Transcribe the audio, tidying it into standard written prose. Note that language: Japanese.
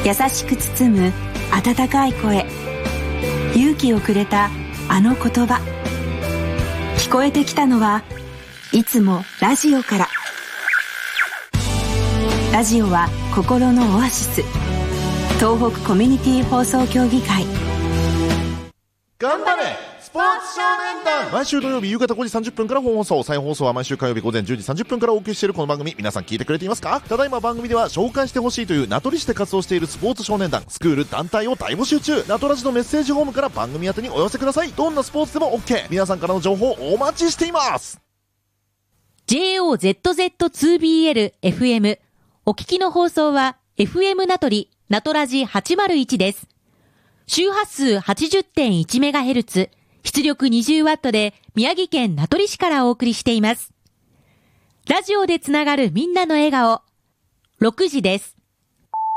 優しく包む温かい声、勇気をくれたあの言葉。聞こえてきたのはいつもラジオから。ラジオは心のオアシス。東北コミュニティ放送協議会。 頑張れスポーツ少年団。毎週土曜日夕方5時30分から本放送、再放送は毎週火曜日午前10時30分からお送りしているこの番組、皆さん聞いてくれていますか？ただいま番組では紹介してほしいという名取市で活動しているスポーツ少年団、スクール、団体を大募集中。名取ラジのメッセージホームから番組宛てにお寄せください。どんなスポーツでも OK。 皆さんからの情報お待ちしています。 JOZZ2BL FM。 お聞きの放送は FM 名取名取ラジ801です。周波数 80.1MHz、 出力 20W で宮城県名取市からお送りしています。ラジオでつながるみんなの笑顔。6時です。